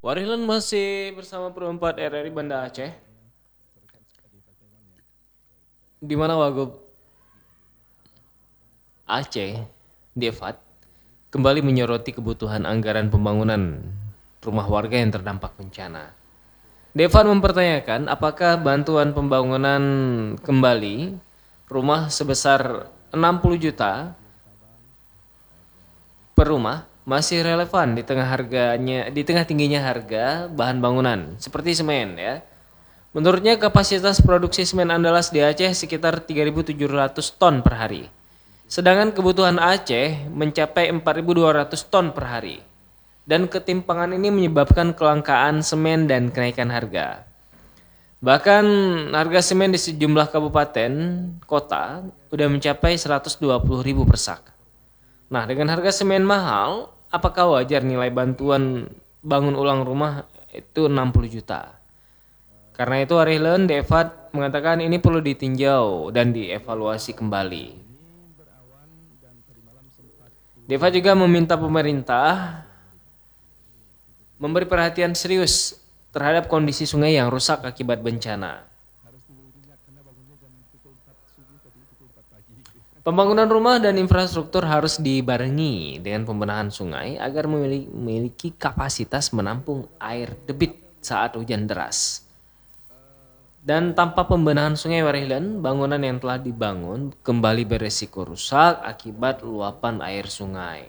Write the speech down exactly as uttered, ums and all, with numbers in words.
Warilan masih bersama perempat R R I Banda Aceh, di mana Wagub Aceh, Devat, kembali menyoroti kebutuhan anggaran pembangunan rumah warga yang terdampak bencana. Devan mempertanyakan apakah bantuan pembangunan kembali rumah sebesar enam puluh juta per rumah masih relevan di tengah harganya di tengah tingginya harga bahan bangunan seperti semen ya. Menurutnya kapasitas produksi semen Andalas di Aceh sekitar tiga ribu tujuh ratus ton per hari. Sedangkan kebutuhan Aceh mencapai empat ribu dua ratus ton per hari. Dan ketimpangan ini menyebabkan kelangkaan semen dan kenaikan harga. Bahkan harga semen di sejumlah kabupaten kota udah mencapai seratus dua puluh ribu per sak. Nah, dengan harga semen mahal, apakah wajar nilai bantuan bangun ulang rumah itu enam puluh juta? Karena itu Arilen Devat mengatakan ini perlu ditinjau dan dievaluasi kembali. Devat juga meminta pemerintah memberi perhatian serius terhadap kondisi sungai yang rusak akibat bencana. Pembangunan rumah dan infrastruktur harus dibarengi dengan pembenahan sungai agar memiliki kapasitas menampung air debit saat hujan deras. Dan tanpa pembenahan sungai Warilan, bangunan yang telah dibangun kembali beresiko rusak akibat luapan air sungai.